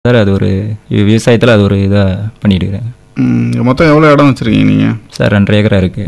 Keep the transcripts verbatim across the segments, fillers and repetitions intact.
Sir அது ஒரு விவசாயத்தில் அது ஒரு இதாக பண்ணிட்டுருக்கிறேன். ம் மொத்தம் எவ்வளோ இடம் வச்சுருக்கீங்க நீங்கள்? சார் ரெண்டரை ஏக்கரா இருக்குது.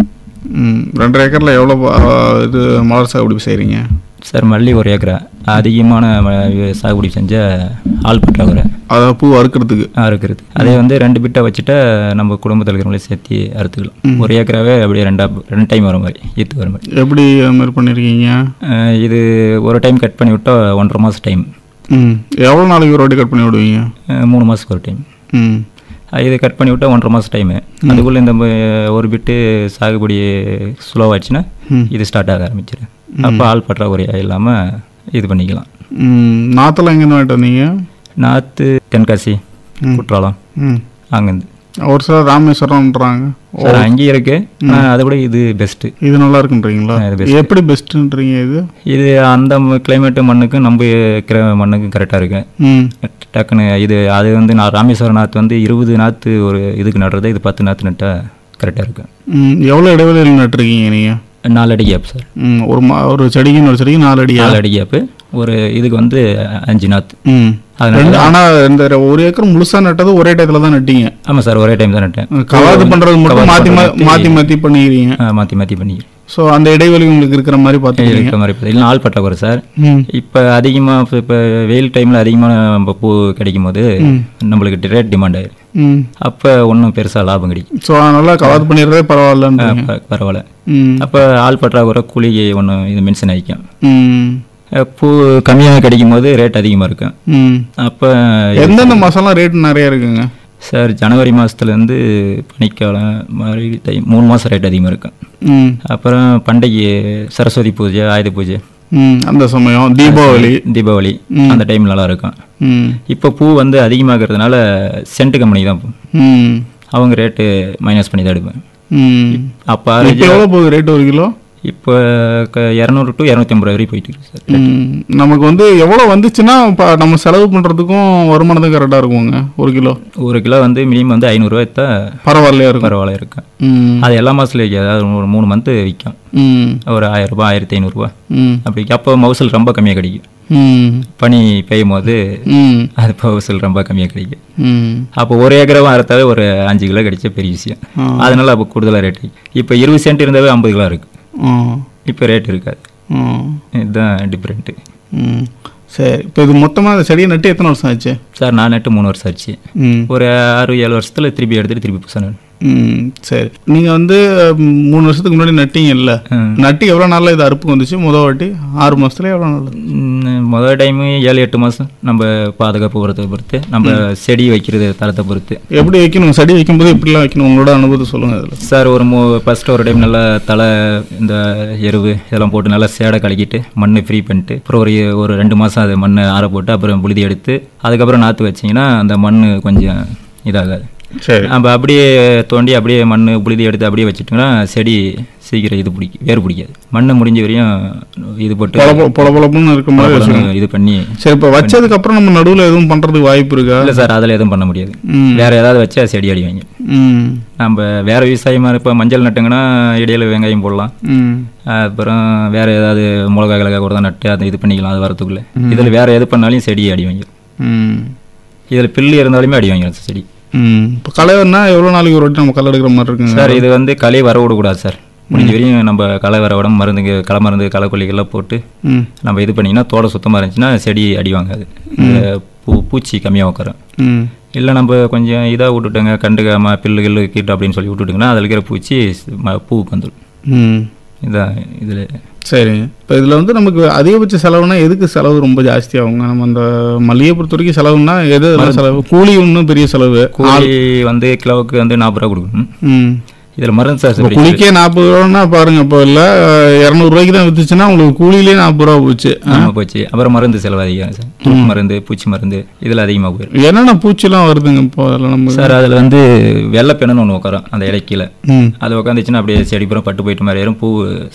ம் ரெண்டரை ஏக்கரில் எவ்வளோ ஆ, இது மலர் சாகுபடி செய்கிறீங்க? சார் மல்லி ஒரு ஏக்கரா. அதிகமான ம- சாகுபடி செஞ்சால் ஆள் பற்றாக்குறை அதாவது பூ அறுக்கிறதுக்கு. அறுக்கிறது. அதே வந்து ரெண்டு பிட்டை வச்சுட்டா நம்ம குடும்பத்தில் இருக்கிறவங்களே சேர்த்து அறுத்துக்கலாம். ஒரு ஏக்கராவே அப்படியே ரெண்டா ரெண்டு டைம் வர மாதிரி ஈத்து வர மாதிரி. எப்படி அது மாதிரி பண்ணியிருக்கீங்க? அஹ் இது ஒரு டைம் கட் பண்ணி விட்டா ஒன்றரை மாதம் டைம், ம் எவ்வளோ நாளைக்கு ஒரு வாட்டி கட் பண்ணி விடுவீங்க? மூணு மாதத்துக்கு ஒரு டைம். ம் இது கட் பண்ணி விட்டா ஒன்றரை மாதம் டைமு. அதுக்குள்ளே இந்த ம- ஒரு பிட்டு சாகுபடி ஸ்லோவாகிடுச்சுன்னா ம். இது ஸ்டார்ட் ஆக ஆரம்பிச்சிடும். அப்போ ஆள் பற்றாக்குறை இல்லாமல் இது பண்ணிக்கலாம். ம் நாற்றெல்லாம் எங்கேருந்து வாங்கிட்டு வந்தீங்க? நாற்று தென்காசி, குற்றாலம் ம் அங்கேருந்து. ஒரு சிலர் ராமேஸ்வரம்ன்றாங்க. சார் அங்கேயும் இருக்கு. ஆனால் அதை விட இது பெஸ்ட்டு. இது நல்லா இருக்குன்றீங்களா? ஆ, இது best. எப்படி பெஸ்ட்டுன்றீங்க இது? இது அந்த கிளைமேட்டு மண்ணுக்கும் நம்ம இருக்கிற மண்ணுக்கும் கரெக்டாக இருக்கு. ம் டக்குன்னு இது அது வந்து நான் ராமேஸ்வரம் நாற்று வந்து இருபது நாற்று ஒரு இதுக்கு நடுறது, இது பத்து நாற்று நட்டால் கரெக்டாக இருக்கு. ம் எவ்வளோ இடைவெளியில் நட்டுருக்கீங்க நீங்கள்? நாலு அடி கேப் சார். ம் ஒரு மா ஒரு செடிக்கு இன்னொரு செடிக்கு நாலு அடியா? நாலு அடி கேப்பு. ஒரு இதுக்கு வந்து அஞ்சு நாற்று. ம் அதனால ஆனால் இந்த ஒரு ஏக்கர் முழுசாக நட்டது ஒரே டயத்தில் தான் நட்டீங்க? ஆமாம் சார், ஒரே டைம் தான் நட்டேன். கவாது பண்ணுறது மட்டும் மாற்றி மாற்றி மாற்றி பண்ணிக்கிறீங்க. மாற்றி மாற்றி பண்ணி ஸோ அந்த இடைவெளி உங்களுக்கு இருக்கிற மாதிரி பார்த்துக்கிறீங்க. இருக்கிற மாதிரி பார்த்தா இல்லை ஆள் பற்றாக்குறை சார். ம் இப்போ அதிகமாக இப்போ வெயில் டைமில் அதிகமான நம்ம பூ கிடைக்கும் போது நம்மளுக்கு ரேட் டிமாண்ட் ஆயிடும். ம் அப்போ ஒன்றும் பெருசாக லாபம் கிடைக்கும். ஸோ அதனால் கவாது பண்ணிடுறதே பரவாயில்லன்றீங்க. ப- பரவாயில்ல. ம் அப்போ ஆள் பற்றாக்குறை கூலி ஒன்று இது மென்ஷன் ஆகிக்கும். ம் அஹ் பூ கம்மியாக கிடைக்கும் போது ரேட் அதிகமாக இருக்கும். ம் அப்போ எந்தெந்த மாதம்லாம் ரேட் நிறைய இருக்குங்க? சார் ஜனவரி மாதத்துலேருந்து பனிக்காலம் மாதிரி தை மூணு மாதம் ரேட் அதிகமாக இருக்கும். ம் அப்புறம் பண்டிகை சரஸ்வதி பூஜை, ஆயுத பூஜை, ம் அந்த சமயம் தீபாவளி. தீபாவளி அந்த டைம் நல்லா இருக்கும். ம் இப்போ பூ வந்து அதிகமாகிறதுனால சென்ட் கம்பெனி தான் போ- ம் அவங்க ரேட்டு மைனஸ் பண்ணி தான் எடுப்பேன். ம் அப்போ இப்போ எவ்வளோ போகுது ரேட் ஒரு கிலோ? இப்போ இரநூறு டு இரநூத்தி ஐம்பது ரூபா வரைக்கும் போயிட்டு இருக்கு சார். ம் நமக்கு வந்து எவ்வளோ வந்துச்சுன்னா இப்போ நம்ம செலவு பண்ணுறதுக்கும் வருமானத்துக்கும் கரெக்டாக இருக்குங்க ஒரு கிலோ? ஒரு கிலோ வந்து மினிமம் வந்து ஐநூறுரூவா தான் பரவாயில்லையா இருக்கும். பரவாயில்ல இருக்கும். ம் அது எல்லா மாதத்துலையும் விற்காது. அது ஒரு மூணு மந்த்து விற்கும். ம் ஒரு ஆயிரம் ரூபாய், ஆயிரத்தி ஐநூறுரூவா ம் அப்படி. அப்போ மகசூல் ரொம்ப கம்மியாக கிடைக்கும். ம் பனி பெய்யும் போது ம் அது மகசூல் ரொம்ப கம்மியாக கிடைக்கும். ம் அப்போ ஒரு ஏக்கரவா அறுத்தாவே ஒரு அஞ்சு கிலோ கிடைச்ச பெரிய விஷயம். அதனால அப்போ கூடுதலாக ரேட்டு. இப்போ இருபது சென்ட் இருந்தாவே ஐம்பது கிலோ இருக்கு. ம் இப்போ ரேட் இருக்காது. ம் இதுதான் டிஃப்ரெண்ட்டு. ம் சரி. இப்போ இது மொத்தமாக அந்த செடியை நட்டு எத்தனை வருஷம் ஆச்சு? சார் நான் நட்டு மூணு வருஷம் ஆச்சு. ம் ஒரு ஆறு ஏழு வருஷத்தில் திருப்பி எடுத்துட்டு திருப்பி புதுசாக நடு. ம் சரி. நீங்கள் வந்து ம், மூணு வருஷத்துக்கு முன்னாடி நட்டீங்கல்ல, நட்டு எவ்வளோ நாளில் இது அறுப்புக்கு வந்துச்சு? முதல் வாட்டி ஆறு மாதத்துல எவ்வளோ நாள்? ம், முதல் டைமு ஏழு எட்டு மாதம் நம்ம பாதுகாப்பு பொறுத்தை பொறுத்து, நம்ம செடி வைக்கிறது தரத்தை பொறுத்து. எப்படி வைக்கணும்? செடி வைக்கும்போது எப்படிலாம் வைக்கணும்? உங்களோட அனுபவத்தை சொல்லுங்கள் அதில். சார் ஒரு மூ ஃபஸ்ட்டு ஒரு டைம் நல்லா தலை இந்த எருவு இதெல்லாம் போட்டு நல்லா சேடை கலக்கிட்டு மண் ஃப்ரீ பண்ணிட்டு அப்புறம் ஒரு ஒரு ரெண்டு மாதம் அது மண்ணை ஆற போட்டு அப்புறம் புழுதி எடுத்து அதுக்கப்புறம் நாற்று வச்சிங்கன்னா அந்த மண் கொஞ்சம் இதாகாது. சரி. நம்ம அப்படியே தோண்டி அப்படியே மண் புழுதி எடுத்து அப்படியே வச்சுட்டோம்னா செடி சீக்கிரம் இது பிடிக்கும், வேறு பிடிக்காது. மண்ணை முடிஞ்ச வரையும் இது போட்டு பொல பொல பொலப்புன்னு இருக்க மாதிரி வச்சுக்கணும். இது பண்ணி. சரி. இப்போ வச்சதுக்கப்புறம் நம்ம நடுவில் எதுவும் பண்ணுறதுக்கு வாய்ப்பு இருக்கா? இல்லை சார், அதில் எதுவும் பண்ண முடியாது. ம் வேறு ஏதாவது வச்சா செடி அடி வாங்கி. ம் நம்ம வேறு விவசாயமாக இப்போ மஞ்சள் நட்டுங்கன்னா இடையில வெங்காயம் போடலாம். ம் அப்புறம் வேறு ஏதாவது மிளகா கிழகா கூட தான் நட்டு அதை இது பண்ணிக்கலாம். அது வரத்துக்குள்ளே இதில் வேறு எது பண்ணாலும் செடி அடி வாங்கிடும். ம் இதில் பில்லு இருந்தாலுமே அடி வாங்கிடும் செடி. ம் இப்போ களை வேணா எவ்வளோ நாளைக்கு ஒரு வாட்டி நம்ம களை எடுக்கிற மாதிரி இருக்குங்க? சார் இது வந்து களை வர விடக்கூடாது சார். முடிஞ்ச வரையும் நம்ம களை வர விட மருந்துங்க களை மருந்து களைக்கொல்லிகள்லாம் போட்டு ம் நம்ம இது பண்ணிங்கன்னா தோட சுத்தமாக இருந்துச்சுன்னா செடி அடி வாங்காது. இந்த பூ பூச்சி கம்மியாக உட்காரும். ம் இல்லை நம்ம கொஞ்சம் இதாக விட்டுட்டோங்க கண்டுக்காமல் பில்லு கில்லு கீட்டு அப்படின்னு சொல்லி விட்டுட்டுங்கன்னா அதில் இருக்கிற பூச்சி ம- பூவுக்கு வந்துடும். ம் இதான் இதில். சரிங்க. இப்போ இதில் வந்து நமக்கு அதிகபட்ச செலவுனா எதுக்கு செலவு ரொம்ப ஜாஸ்தியாகுங்க? நம்ம அந்த மல்லிகை பொறுத்த வரைக்கும் செலவுன்னா எது எல்லாம் செலவு? கூலி ஒன்றும் பெரிய செலவு. கூலி வந்து கிலோவுக்கு வந்து நாற்பது ரூபா கொடுக்கணும். ம் இதில் மருந்து சார் இப்போ குளிக்கே நாற்பது ரூபான்னா பாருங்க. இப்போ இல்லை இரநூறுவாய்க்கு தான் விற்றுச்சுன்னா உங்களுக்கு கூலியிலே நாற்பது ரூபா போச்சு. ஆமாம் போச்சு. அப்புறம் மருந்து செலவு அதிகம் சார். தூக்கு மருந்து, பூச்சி மருந்து இதில் அதிகமாக போயிடும். என்னென்ன பூச்சிலாம் வருதுங்க இப்போ அதில் நம்ம? சார் அதில் வந்து வெள்ளைப்பெண்ணுன்னு ஒன்று உட்காரும் அந்த இலைக்கீழே. ம் அது உட்காந்துச்சுன்னா அப்படியே செடி பூரா பட்டு போயிட்டு மாதிரி ஆயிரும். பூ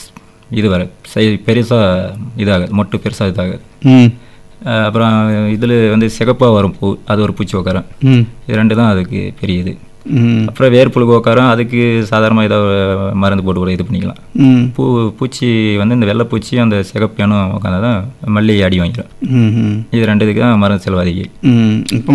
இது வர பெருசாக இதாகாது, மொட்டு பெருசாக இதாகாது. ம் அஹ் அப்புறம் இதில் வந்து சிகப்பாக வரும் பூ, அது ஒரு பூச்சி உட்காரும். ம் இது ரெண்டு தான் அதுக்கு பெரிய இது. ம் அப்புறம் வேர்ப்புழுகு உட்காரும். அதுக்கு சாதாரணமாக ஏதாவது மருந்து போட்டு கூட இது பண்ணிக்கலாம். ம் பூ பூச்சி வந்து இந்த வெள்ளைப்பூச்சி அந்த சிகப்பியானும் உட்காந்தா தான் மல்லி அடி வாங்கிடும். ம் ம் இது ரெண்டுத்துக்கு தான் மருந்து செலவு அதிகம். ம் இப்போ